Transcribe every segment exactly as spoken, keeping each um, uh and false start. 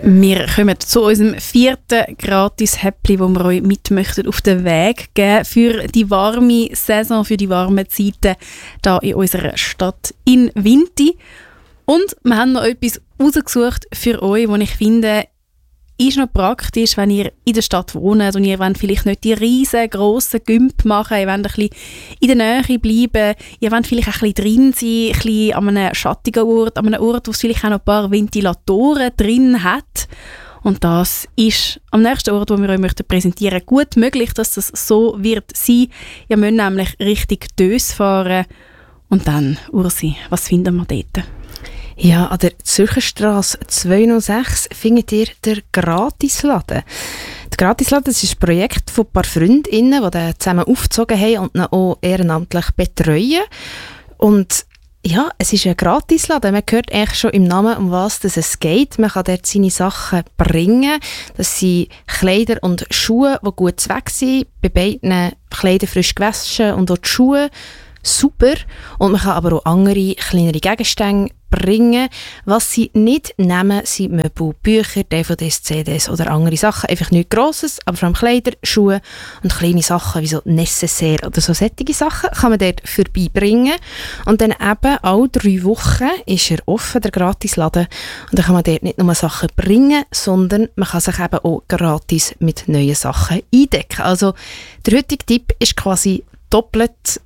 Wir kommen zu unserem vierten Gratis-Häppli, das wir euch mit möchten auf den Weg geben für die warme Saison, für die warmen Zeiten hier in unserer Stadt in Vinti. Und wir haben noch etwas rausgesucht für euch, das ich finde, ist noch praktisch, wenn ihr in der Stadt wohnt und ihr wollt vielleicht nicht die riesengroßen Gümp machen, ihr wollt ein bisschen in der Nähe bleiben, ihr wollt vielleicht ein bisschen drin sein, ein bisschen an einem schattigen Ort, an einem Ort, wo es vielleicht auch noch ein paar Ventilatoren drin hat. Und das ist am nächsten Ort, wo wir euch möchten präsentieren, gut möglich, dass das so wird sein. Ihr müsst nämlich Richtung Dös fahren. Und dann, Ursi, was finden wir dort? Ja, an der Zürcherstrasse zweihundertsechs findet ihr den Gratisladen. Der Gratisladen, das ist ein Projekt von ein paar Freundinnen, die den zusammen aufgezogen haben und ihn auch ehrenamtlich betreuen. Und ja, es ist ein Gratisladen. Man hört eigentlich schon im Namen, um was es geht. Man kann dort seine Sachen bringen. Das sind Kleider und Schuhe, die gut weg sind. Bei beiden Kleider frisch gewaschen und auch die Schuhe super. Und man kann aber auch andere, kleinere Gegenstände bringen. Was sie nicht nehmen, sind Möbel, Bücher, D V Ds, C Ds oder andere Sachen. Einfach nichts Grosses, aber vor allem Kleider, Schuhe und kleine Sachen wie so Necessaire oder so solche Sachen kann man dort vorbeibringen. Und dann eben alle drei Wochen ist er offen, der Gratisladen. Und dann kann man dort nicht nur Sachen bringen, sondern man kann sich eben auch gratis mit neuen Sachen eindecken. Also der heutige Tipp ist quasi doppelt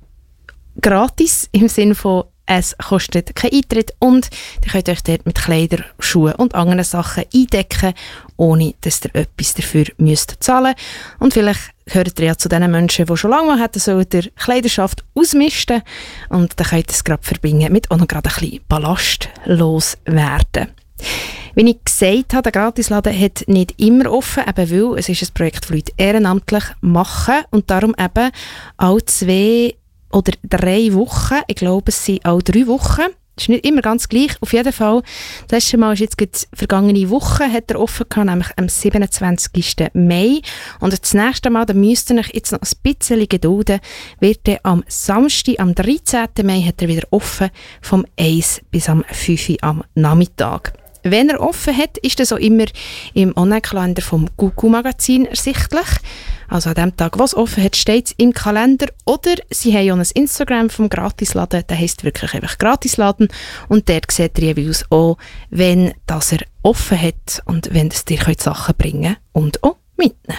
gratis im Sinne von es kostet keinen Eintritt und ihr könnt euch dort mit Kleidern, Schuhen und anderen Sachen eindecken, ohne dass ihr etwas dafür müsst zahlen. Und vielleicht gehört ihr ja zu den Menschen, die schon lange mal hätten sollen, der Kleiderschaft ausmisten. Und dann könnt ihr es gerade verbinden mit auch noch gerade ein bisschen ballastlos werden. Wie ich gesagt habe, der Gratisladen hat nicht immer offen, eben weil es ist ein Projekt, das Leute ehrenamtlich machen und darum eben alle zwei oder drei Wochen, ich glaube es sind auch drei Wochen, das ist nicht immer ganz gleich, auf jeden Fall. Das letzte Mal ist jetzt gerade vergangene Woche, hat er offen gehabt, nämlich am siebenundzwanzigsten Mai. Und das nächste Mal, da müsst ihr euch jetzt noch ein bisschen gedulden, wird er am Samstag, am dreizehnten Mai, hat er wieder offen, vom eins bis am fünf Uhr am Nachmittag. Wenn er offen hat, ist das auch immer im Online-Kalender vom Google-Magazin ersichtlich. Also an dem Tag, was offen hat, steht es im Kalender. Oder sie haben auch ein Instagram vom Gratisladen, der heisst wirklich einfach Gratisladen. Und dort seht ihr jeweils auch, wenn das er offen hat und wenn das dir Sachen bringen und auch mitnehmen.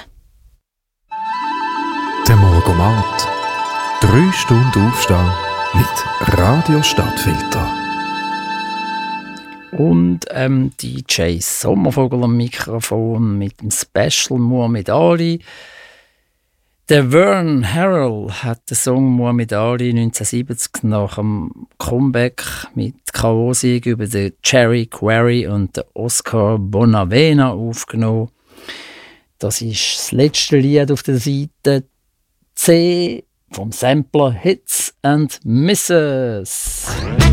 Der Morgomat. Drei Stunden Aufstehen mit Radio Stadtfilter. Und ähm, D J Sommervogel am Mikrofon mit dem Special Muhammad Ali. Der Vern Harrell hat den Song Muhammad Ali neunzehnhundertsiebzig nach dem Comeback mit K O-Sieg über den Cherry Quarry und den Oscar Bonavena aufgenommen. Das ist das letzte Lied auf der Seite C vom Sampler Hits and Misses.